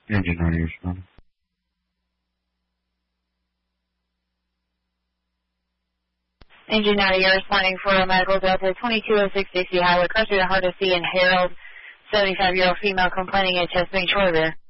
Engine 90 responding. Engine 90, you're responding for a medical Delta 2206 DC Highway, crossing the Heart of Sea in Harold, 75-year-old female complaining of chest pain, short of air.